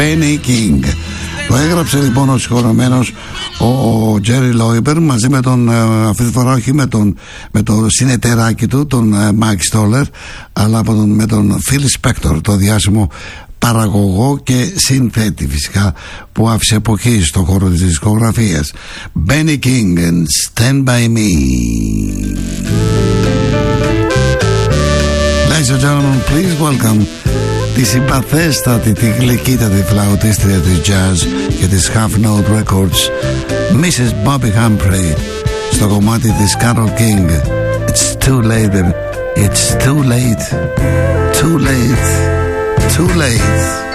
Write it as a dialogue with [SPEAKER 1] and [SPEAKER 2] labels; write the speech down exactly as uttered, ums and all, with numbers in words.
[SPEAKER 1] Benny King. Το έγραψε λοιπόν ο συγχωρεμένος ο Τζέρι Λόιμπερ μαζί με τον, αυτή τη φορά όχι με τον, με το συνεταιράκι του, τον Μάικ Στόλερ, αλλά από τον, με τον Phil Spector, το διάσημο παραγωγό και συνθέτη φυσικά που άφησε εποχή στον χώρο της δισκογραφίας. Benny King and Stand By Me. Ladies and gentlemen, please welcome τη συμπαθέστατη, τη γλυκύτατη φλαουτίστρια της jazz και της Half Note Records, μίσης Bobby Humphrey, στο κομμάτι της Carole King. It's too late, baby. It's too late. Too late. Too late.